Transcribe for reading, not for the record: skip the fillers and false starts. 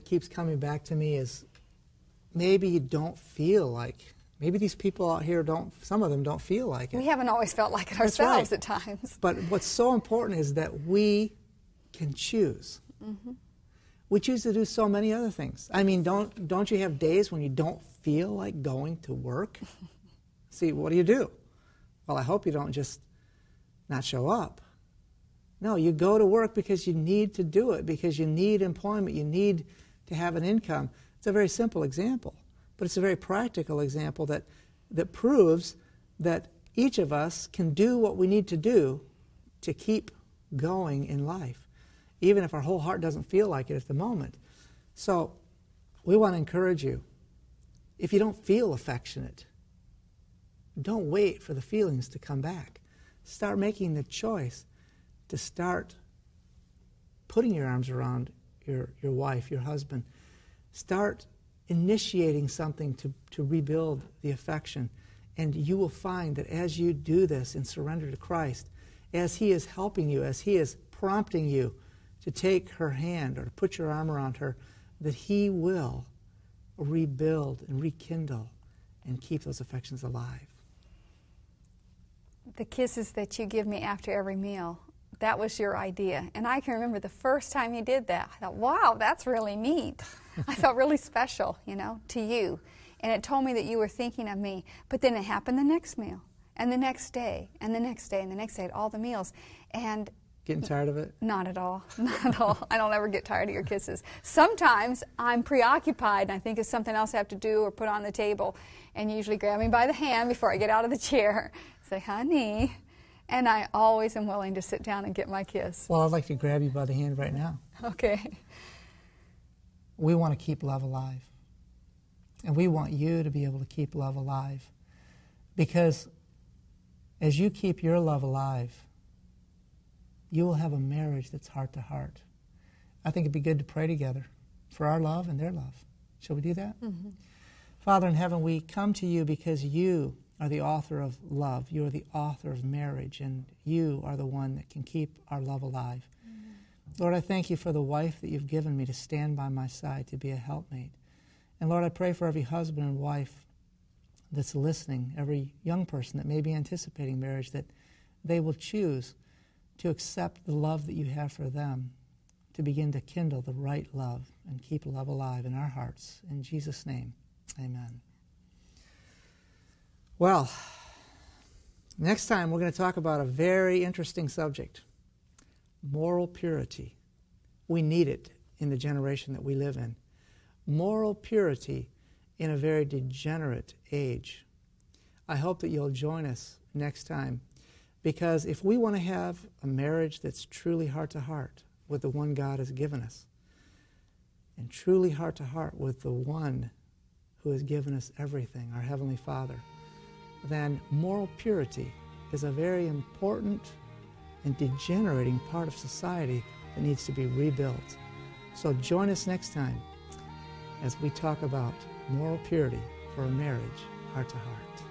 keeps coming back to me is maybe you don't feel like, maybe these people out here don't, some of them don't feel like it. We haven't always felt like it ourselves at times. But what's so important is that we can choose. Mm-hmm. We choose to do so many other things. I mean, don't you have days when you don't feel like going to work? See, what do? Well, I hope you don't just not show up. No, you go to work because you need to do it, because you need employment, you need to have an income. It's a very simple example, but it's a very practical example that proves that each of us can do what we need to do to keep going in life, even if our whole heart doesn't feel like it at the moment. So we want to encourage you. If you don't feel affectionate, don't wait for the feelings to come back. Start making the choice to start putting your arms around your wife, your husband. Start initiating something to rebuild the affection. And you will find that as you do this in surrender to Christ, as He is helping you, as He is prompting you to take her hand or to put your arm around her, that He will rebuild and rekindle and keep those affections alive. The kisses that you give me after every meal, that was your idea. And I can remember the first time you did that. I thought, wow, that's really neat. I felt really special, you know, to you. And it told me that you were thinking of me. But then it happened the next meal, and the next day, and the next day, and the next day, at all the meals. And getting tired of it? Not at all. Not at all. I don't ever get tired of your kisses. Sometimes I'm preoccupied and I think it's something else I have to do or put on the table, and you usually grab me by the hand before I get out of the chair. Say, honey. And I always am willing to sit down and get my kiss. Well, I'd like to grab you by the hand right now. Okay. We want to keep love alive. And we want you to be able to keep love alive. Because as you keep your love alive, you will have a marriage that's heart to heart. I think it'd be good to pray together for our love and their love. Shall we do that? Mm-hmm. Father in heaven, we come to you because you are the author of love. You are the author of marriage, and you are the one that can keep our love alive. Mm-hmm. Lord, I thank you for the wife that you've given me to stand by my side, to be a helpmate. And Lord, I pray for every husband and wife that's listening, every young person that may be anticipating marriage, that they will choose to accept the love that you have for them, to begin to kindle the right love and keep love alive in our hearts. In Jesus' name, amen. Well, next time we're going to talk about a very interesting subject, moral purity. We need it in the generation that we live in. Moral purity in a very degenerate age. I hope that you'll join us next time, because if we want to have a marriage that's truly heart to heart with the one God has given us, and truly heart to heart with the one who has given us everything, our Heavenly Father, then moral purity is a very important and degenerating part of society that needs to be rebuilt. So join us next time as we talk about moral purity for a marriage heart to heart.